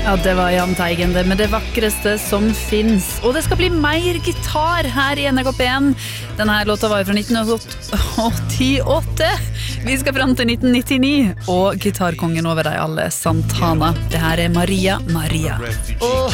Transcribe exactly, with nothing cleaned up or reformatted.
Ja, det var Jahn Teigen, det med det vakreste som finnes. Og det skal bli mer gitar her i N R K P en. Denne låta var fra nitten åttiåtte. Vi skal frem til nitten nittini, og gitarkongen over deg alle, Santana. Det her er Maria Maria.